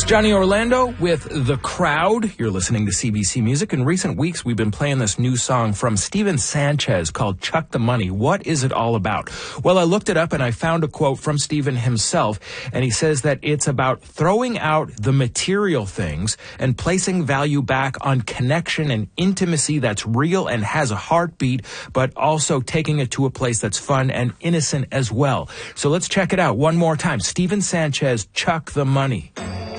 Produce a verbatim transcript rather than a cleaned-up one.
Johnny Orlando with The Crowd. You're listening to C B C Music. In recent weeks, we've been playing this new song from Steven Sanchez called Chuck the Money. What is it all about? Well, I looked it up and I found a quote from Steven himself, and he says that it's about throwing out the material things and placing value back on connection and intimacy that's real and has a heartbeat, but also taking it to a place that's fun and innocent as well. So let's check it out one more time. Steven Sanchez, Chuck the Money.